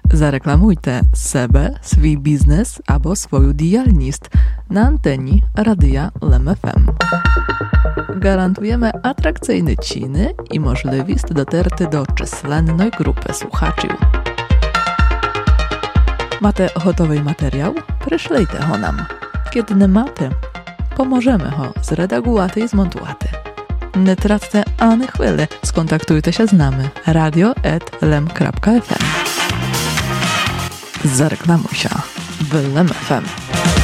Zareklamujte себе, свій бізнес або свою діяльність на anteni Radia LEM FM. Garantujemy atrakcyjne ciny i możliwość dotarcia do численної групи słuchaczy. Macie gotowy materiał? Przyszlijcie go nam. Kiedy nie macie, pomożemy go zredagować i zmontować. Nie traccie ani chwili, skontaktujcie się z nami radio@lem.fm. Zareklamuj się w LEM FM.